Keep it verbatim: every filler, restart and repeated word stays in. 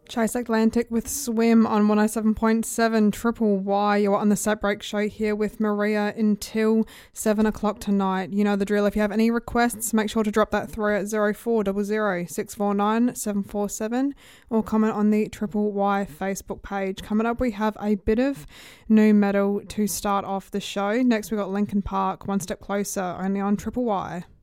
Chase Atlantic with Swim on one oh seven point seven Triple Y. You're on the Set Break Show here with Maria until seven o'clock tonight. You know the drill. If you have any requests, make sure to drop that through at zero four zero zero six four nine seven four seven or comment on the Triple Y Facebook page. Coming up, we have a bit of new metal to start off the show. Next, we got Linkin Park, One Step Closer, only on Triple Y.